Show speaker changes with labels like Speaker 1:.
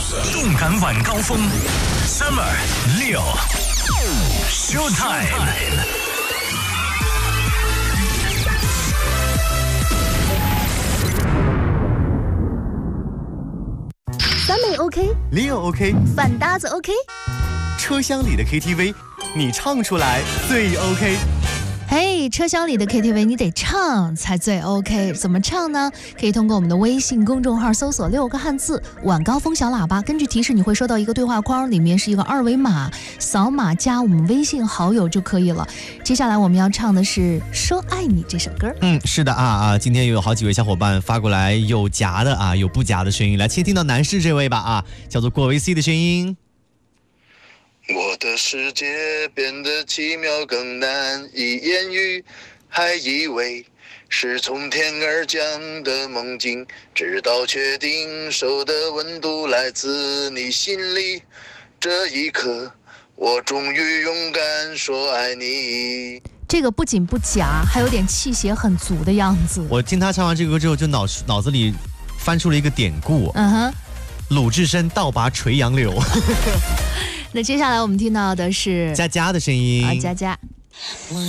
Speaker 1: 动感晚高峰 ，Summer 6 Showtime。
Speaker 2: 三妹 OK，
Speaker 3: Leo OK，
Speaker 2: 反搭子 OK，
Speaker 3: 车厢里的 KTV， 你唱出来最 OK。
Speaker 2: 嘿，车厢里的 KTV 你得唱才最 OK， 怎么唱呢？可以通过我们的微信公众号搜索6个汉字晚高峰小喇叭，根据提示你会收到一个对话框，里面是一个二维码，扫码加我们微信好友就可以了。接下来我们要唱的是说爱你这首歌。
Speaker 3: 是的今天有好几位小伙伴发过来有夹的有不夹的声音，来先听到男士这位吧叫做郭维 C 的声音。
Speaker 4: 我的世界变得奇妙，更难以言喻，还以为是从天而降的梦境，直到确定手的温度来自你心里，这一刻我终于勇敢说爱你。
Speaker 2: 这个不仅不夹，还有点气血很足的样子。
Speaker 3: 我听他唱完这个歌之后，就脑子里翻出了一个典故，鲁智深倒拔垂杨柳。
Speaker 2: 那接下来我们听到的是
Speaker 3: 佳佳的声音
Speaker 2: 佳佳。